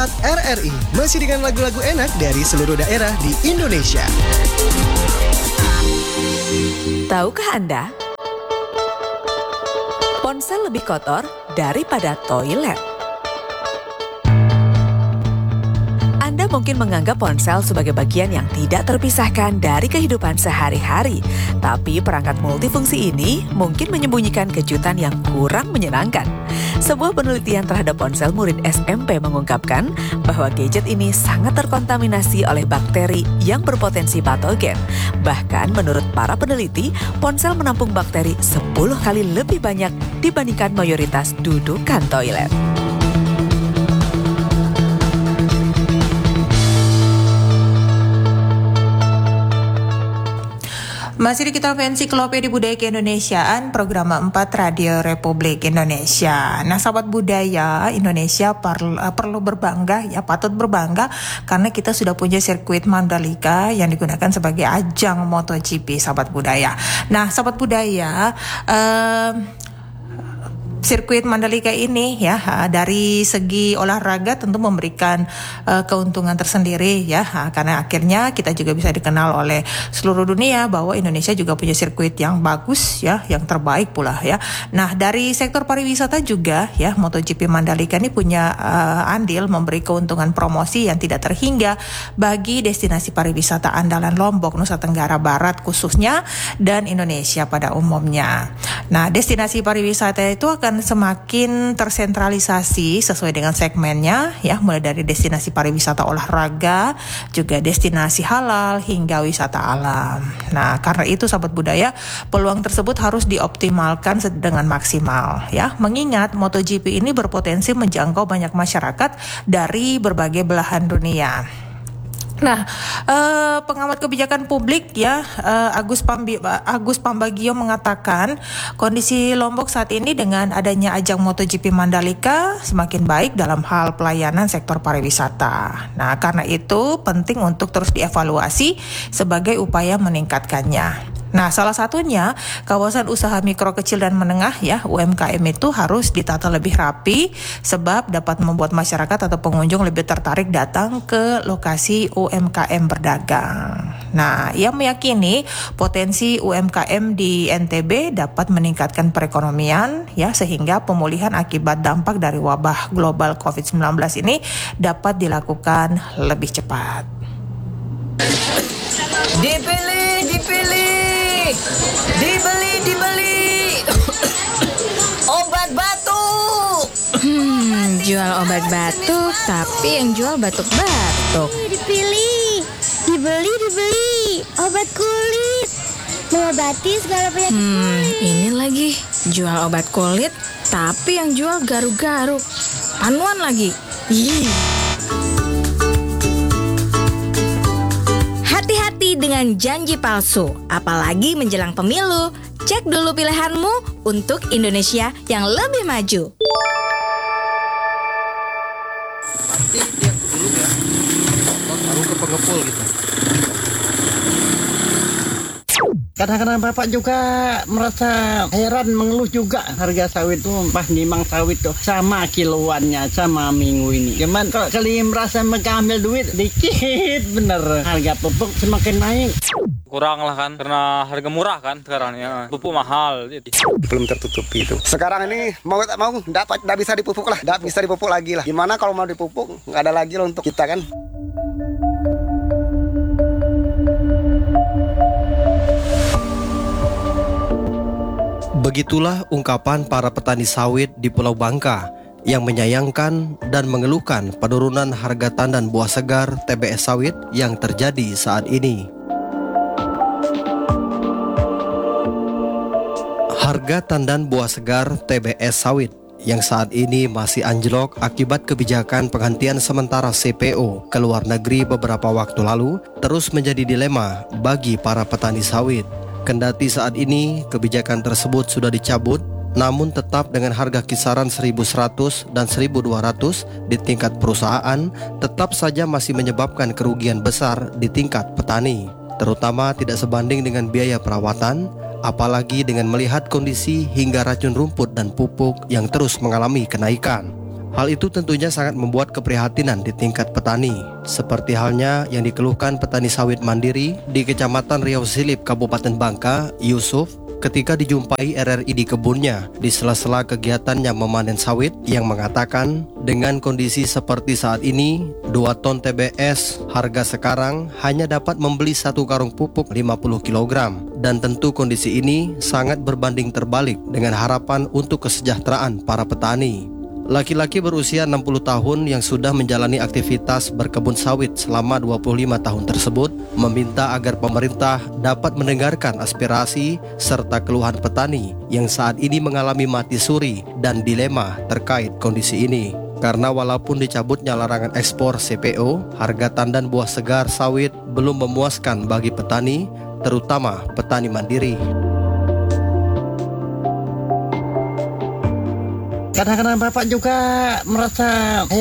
RRI. Masih dengan lagu-lagu enak dari seluruh daerah di Indonesia. Tahukah Anda? Ponsel lebih kotor daripada toilet. Anda mungkin menganggap ponsel sebagai bagian yang tidak terpisahkan dari kehidupan sehari-hari. Tapi perangkat multifungsi ini mungkin menyembunyikan kejutan yang kurang menyenangkan. Sebuah penelitian terhadap ponsel murid SMP mengungkapkan bahwa gadget ini sangat terkontaminasi oleh bakteri yang berpotensi patogen. Bahkan menurut para peneliti, ponsel menampung bakteri 10 kali lebih banyak dibandingkan mayoritas dudukan toilet. Masih di kita Ensiklopedia Budaya Keindonesiaan, program 4 Radio Republik Indonesia. Nah, sahabat budaya Indonesia perlu berbangga, ya patut berbangga karena kita sudah punya sirkuit Mandalika yang digunakan sebagai ajang MotoGP, sahabat budaya. Nah, sahabat budaya, sirkuit Mandalika ini ya dari segi olahraga tentu memberikan keuntungan tersendiri ya, karena akhirnya kita juga bisa dikenal oleh seluruh dunia bahwa Indonesia juga punya sirkuit yang bagus ya, yang terbaik pula ya. Nah, dari sektor pariwisata juga ya, MotoGP Mandalika ini punya andil memberi keuntungan promosi yang tidak terhingga bagi destinasi pariwisata andalan Lombok, Nusa Tenggara Barat khususnya, dan Indonesia pada umumnya. Nah, destinasi pariwisata itu akan semakin tersentralisasi sesuai dengan segmennya ya, mulai dari destinasi pariwisata olahraga, juga destinasi halal hingga wisata alam. Nah, karena itu sahabat budaya, peluang tersebut harus dioptimalkan dengan maksimal ya, mengingat MotoGP ini berpotensi menjangkau banyak masyarakat dari berbagai belahan dunia. Nah, pengamat kebijakan publik ya, Agus Pambagio mengatakan kondisi Lombok saat ini dengan adanya ajang MotoGP Mandalika semakin baik dalam hal pelayanan sektor pariwisata. Nah, karena itu penting untuk terus dievaluasi sebagai upaya meningkatkannya. Nah, salah satunya kawasan usaha mikro kecil dan menengah ya, UMKM itu harus ditata lebih rapi sebab dapat membuat masyarakat atau pengunjung lebih tertarik datang ke lokasi UMKM berdagang. Nah, ia meyakini potensi UMKM di NTB dapat meningkatkan perekonomian ya, sehingga pemulihan akibat dampak dari wabah global COVID-19 ini dapat dilakukan lebih cepat. Dibeli obat batuk. Jual obat batuk, tapi yang jual batuk-batuk. Dibeli obat kulit, mengobati segala penyakit kulit. Ini lagi jual obat kulit, tapi yang jual garuk-garuk. Panuan lagi. Hati-hati dengan janji palsu, apalagi menjelang pemilu. Cek dulu pilihanmu untuk Indonesia yang lebih maju. Nanti dia dulu ya, baru ke pengepul gitu. Kadang-kadang Bapak juga merasa heran, mengeluh juga harga sawit tuh, pas nimang sawit tuh sama kiloannya sama minggu ini. Cuman kalau kali merasa mengambil duit dikit bener, harga pupuk semakin naik. Kurang lah kan, karena harga murah kan sekarang ya, pupuk mahal. Belum tertutupi itu. Sekarang ini mau tak mau, nggak bisa dipupuk lah, nggak bisa dipupuk lagi lah. Gimana kalau mau dipupuk, nggak ada lagi loh untuk kita kan. Begitulah ungkapan para petani sawit di Pulau Bangka yang menyayangkan dan mengeluhkan penurunan harga tandan buah segar TBS sawit yang terjadi saat ini. Harga tandan buah segar TBS sawit yang saat ini masih anjlok akibat kebijakan penghentian sementara CPO ke luar negeri beberapa waktu lalu terus menjadi dilema bagi para petani sawit. Kendati saat ini kebijakan tersebut sudah dicabut, namun tetap dengan harga kisaran 1.100 dan 1.200 di tingkat perusahaan tetap saja masih menyebabkan kerugian besar di tingkat petani, terutama tidak sebanding dengan biaya perawatan, apalagi dengan melihat kondisi hingga racun rumput dan pupuk yang terus mengalami kenaikan. Hal itu tentunya sangat membuat keprihatinan di tingkat petani, seperti halnya yang dikeluhkan petani sawit mandiri di Kecamatan Riau Silip, Kabupaten Bangka, Yusuf, ketika dijumpai RRI di kebunnya di sela-sela kegiatannya memanen sawit, yang mengatakan dengan kondisi seperti saat ini, 2 ton TBS harga sekarang hanya dapat membeli 1 karung pupuk 50 kg, dan tentu kondisi ini sangat berbanding terbalik dengan harapan untuk kesejahteraan para petani. Laki-laki berusia 60 tahun yang sudah menjalani aktivitas berkebun sawit selama 25 tahun tersebut meminta agar pemerintah dapat mendengarkan aspirasi serta keluhan petani yang saat ini mengalami mati suri dan dilema terkait kondisi ini. Karena walaupun dicabutnya larangan ekspor CPO, harga tandan buah segar sawit belum memuaskan bagi petani, terutama petani mandiri. Kadang-kadang Bapak juga merasa